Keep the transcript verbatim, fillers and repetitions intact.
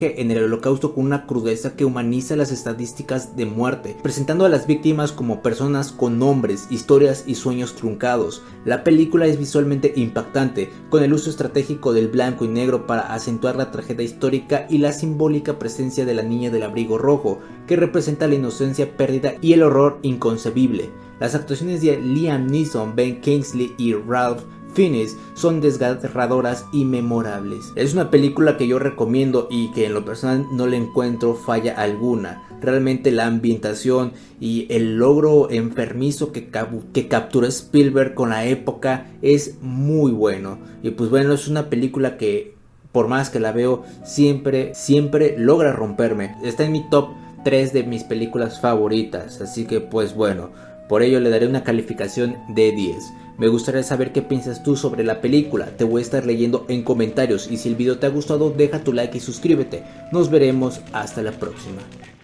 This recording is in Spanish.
en el Holocausto con una crudeza que humaniza las estadísticas de muerte, presentando a las víctimas como personas con nombres, historias y sueños truncados. La película es visualmente impactante, con el uso estratégico del blanco y negro para acentuar la tragedia histórica y la simbólica presencia de la niña del abrigo rojo, que representa la inocencia perdida y el horror inconcebible. Las actuaciones de Liam Neeson, Ben Kingsley y Ralph Fiennes son desgarradoras y memorables. Es una película que yo recomiendo y que en lo personal no le encuentro falla alguna. Realmente la ambientación y el logro enfermizo que, cap que capturó Spielberg con la época es muy bueno. Y pues bueno, es una película que por más que la veo siempre, siempre logra romperme. Está en mi top tres de mis películas favoritas. Así que pues bueno, por ello le daré una calificación de diez. Me gustaría saber qué piensas tú sobre la película, te voy a estar leyendo en comentarios y si el video te ha gustado deja tu like y suscríbete. Nos veremos hasta la próxima.